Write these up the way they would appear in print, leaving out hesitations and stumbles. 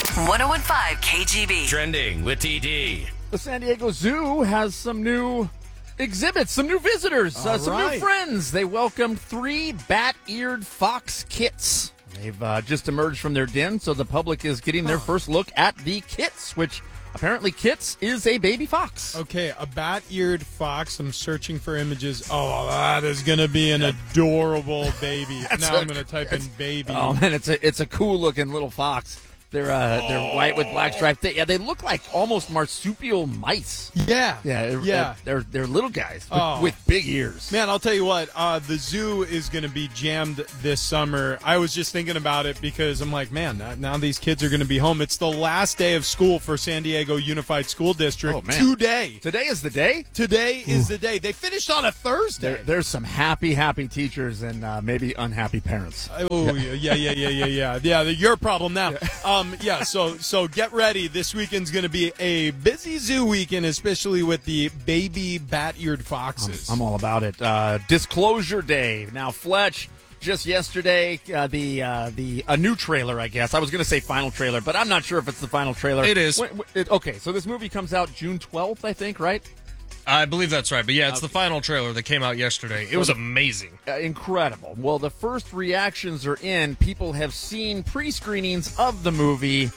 1015 KGB. Trending with TD. The San Diego Zoo has some new exhibits, some new visitors, some new friends. They welcomed 3 bat-eared fox kits. They've just emerged from their den, so the public is getting their first look at the kits, which apparently Kits is a baby fox. Okay, a bat-eared fox. I'm searching for images. Oh, that is going to be an adorable baby. Now I'm going to type in baby. Oh, man, it's a cool-looking little fox. They're white with black stripes. They look like almost marsupial mice. Yeah. They're little guys with big ears. Man, I'll tell you what, the zoo is going to be jammed this summer. I was just thinking about it because I'm like, man, now these kids are going to be home. It's the last day of school for San Diego Unified School District. Oh, man. Today. Today is the day? Today is the day. They finished on a Thursday. There's some happy teachers and maybe unhappy parents. Oh, yeah. Yeah, your problem now. So get ready. This weekend's going to be a busy zoo weekend, especially with the baby bat-eared foxes. I'm all about it. Disclosure Day. Now, Fletch, just yesterday, a new trailer, I guess. I was going to say final trailer, but I'm not sure if it's the final trailer. It is. Okay, so this movie comes out June 12th, I think, right? I believe that's right. But yeah, it's the final trailer that came out yesterday. It was amazing. Incredible. Well, the first reactions are in. People have seen pre-screenings of the movie.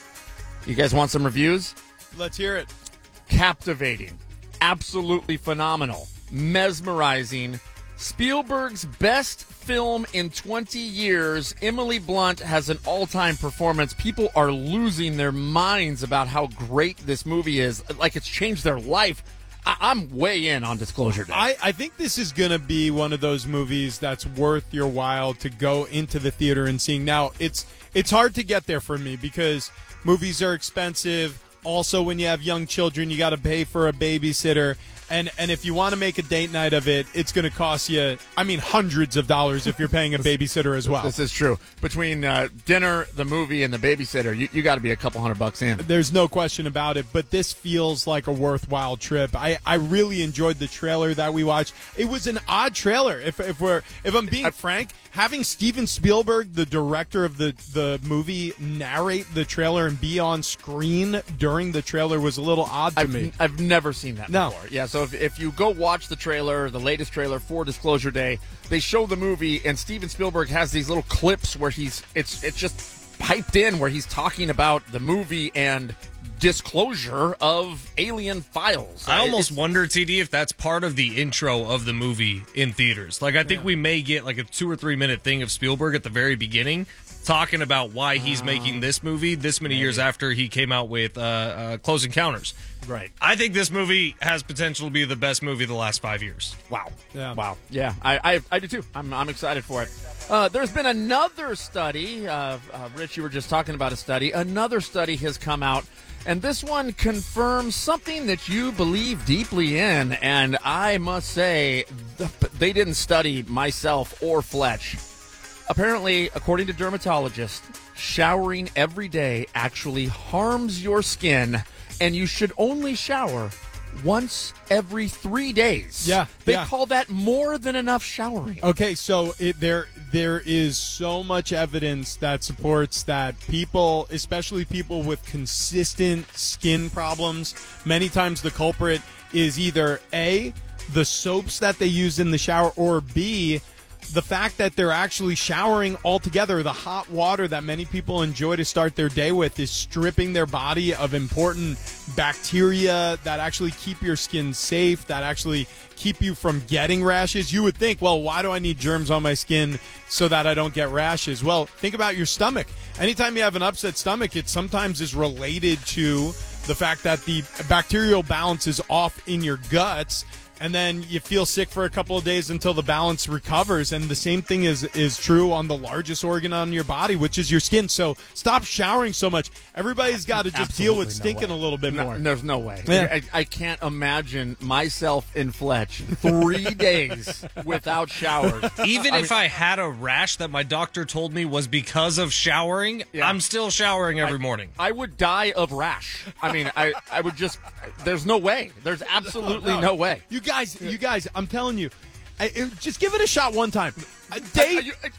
You guys want some reviews? Let's hear it. Captivating. Absolutely phenomenal. Mesmerizing. Spielberg's best film in 20 years. Emily Blunt has an all-time performance. People are losing their minds about how great this movie is. Like it's changed their life. I'm way in on Disclosure Day. I think this is going to be one of those movies that's worth your while to go into the theater and seeing. Now, it's hard to get there for me because movies are expensive. Also, when you have young children, you got to pay for a babysitter. And if you want to make a date night of it, it's going to cost you, hundreds of dollars if you're paying a babysitter as well. This is true. Between dinner, the movie, and the babysitter, you got to be a couple $100 in. There's no question about it, but this feels like a worthwhile trip. I really enjoyed the trailer that we watched. It was an odd trailer. If I'm being frank, having Steven Spielberg, the director of the movie, narrate the trailer and be on screen during the trailer was a little odd to me. I've never seen that before. Yeah, so if you go watch the trailer, the latest trailer for Disclosure Day, they show the movie, and Steven Spielberg has these little clips where it's just piped in where he's talking about the movie and disclosure of alien files. I almost wonder, TD, if that's part of the intro of the movie in theaters. Like, I think we may get like a 2 or 3 minute thing of Spielberg at the very beginning talking about why he's making this movie this many years after he came out with Close Encounters. Right. I think this movie has potential to be the best movie of the last 5 years. Wow. Yeah. Wow. Yeah, I do too. I'm excited for it. There's been another study. Rich, you were just talking about a study. Another study has come out, and this one confirms something that you believe deeply in. And I must say, they didn't study myself or Fletch. Apparently, according to dermatologists, showering every day actually harms your skin, and you should only shower once every 3 days. Yeah, They call that more than enough showering. Okay, so there is so much evidence that supports that people, especially people with consistent skin problems, many times the culprit is either A, the soaps that they use in the shower, or B, the fact that they're actually showering altogether. The hot water that many people enjoy to start their day with is stripping their body of important bacteria that actually keep your skin safe, that actually keep you from getting rashes. You would think, well, why do I need germs on my skin so that I don't get rashes? Well, think about your stomach. Anytime you have an upset stomach, it sometimes is related to the fact that the bacterial balance is off in your guts, and then you feel sick for a couple of days until the balance recovers. And the same thing is true on the largest organ on your body, which is your skin. So stop showering so much. Everybody's got to just deal with stinking a little bit more. There's no way. Yeah. I can't imagine myself in Fletch 3 days without showers. Even if I had a rash that my doctor told me was because of showering, I'm still showering every morning. I would die of rash. I would just, there's no way. There's absolutely no way. You guys, I'm telling you, just give it a shot one time. No,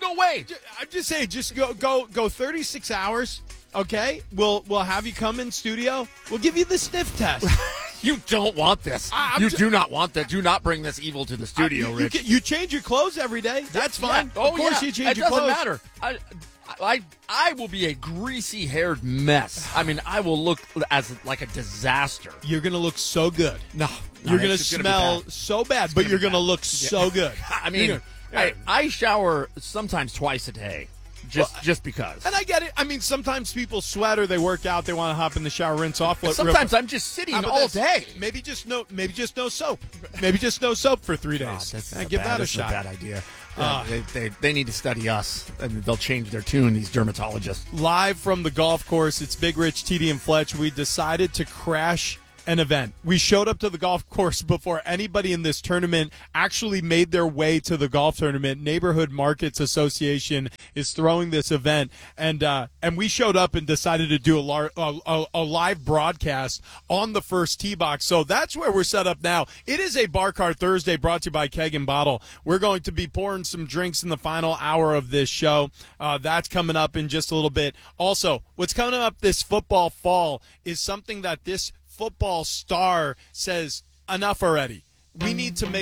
No way. I'm just saying, just go 36 hours. Okay, we'll have you come in studio. We'll give you the sniff test. You don't want this. You do not want that. Do not bring this evil to the studio, Rich. You change your clothes every day. That's fine. Yeah. Oh, of course yeah. you change your It clothes. doesn't matter. I will be a greasy-haired mess. I mean, I will look as like a disaster. You're gonna look so good. No, You're gonna it's be smell bad. so bad, but you're gonna look so good. I mean, I shower sometimes twice a day, just because. And I get it. I mean, sometimes people sweat or they work out. They want to hop in the shower, rinse off. Sometimes I'm just sitting all day. Maybe just no soap. Maybe just no soap for 3 days. Give that a shot. Bad idea. They need to study us, and they'll change their tune. These dermatologists. Live from the golf course, it's Big Rich, TD, and Fletch. We decided to crash an event. We showed up to the golf course before anybody in this tournament actually made their way to the golf tournament. Neighborhood Markets Association is throwing this event, and we showed up and decided to do a live broadcast on the first tee box. So that's where we're set up now. It is a Bar Cart Thursday brought to you by Keg and Bottle. We're going to be pouring some drinks in the final hour of this show. That's coming up in just a little bit. Also, what's coming up this football fall is something that this football star says, enough already. We need to make